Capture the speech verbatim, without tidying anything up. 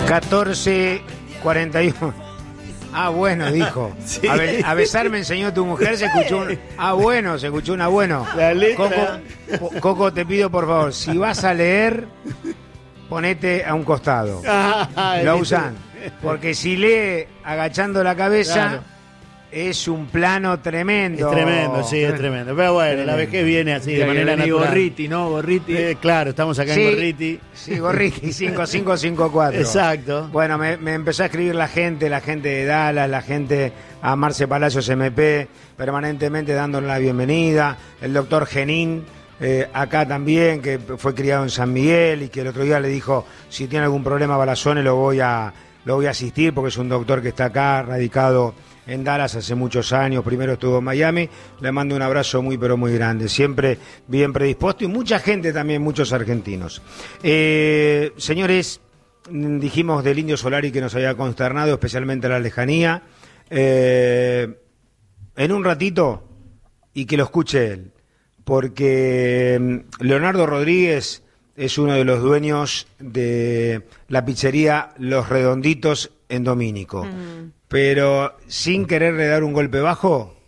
catorce cuarenta y uno. Ah, bueno, dijo. Sí. A, be a besar me enseñó tu mujer, se escuchó un... Ah, bueno, se escuchó una bueno. La letra. Coco, Coco, te pido por favor, si vas a leer, ponete a un costado. Ah, lo usan. Porque si lee agachando la cabeza, claro, es un plano tremendo. Es tremendo, sí, es tremendo. Pero bueno, tremendo. La vejez viene así de manera natural. Gorriti, ¿no? Gorriti. Eh, claro, estamos acá sí, en Gorriti. Sí, Gorriti, cinco cinco cinco cuatro. Exacto. Bueno, me, me empezó a escribir la gente, la gente de Dallas, la gente a Marce Palacios M P, permanentemente dándole la bienvenida. El doctor Genín, eh, acá también, que fue criado en San Miguel y que el otro día le dijo, si tiene algún problema Balazone lo voy a, lo voy a asistir, porque es un doctor que está acá, radicado en Dallas hace muchos años, primero estuvo en Miami. Le mando un abrazo muy pero muy grande, siempre bien predispuesto, y mucha gente también, muchos argentinos. Eh, señores, dijimos del Indio Solari que nos había consternado, especialmente la lejanía. Eh, en un ratito, y que lo escuche él, porque Leonardo Rodríguez es uno de los dueños de la pizzería Los Redonditos en Domínico. Mm. Pero sin quererle dar un golpe bajo,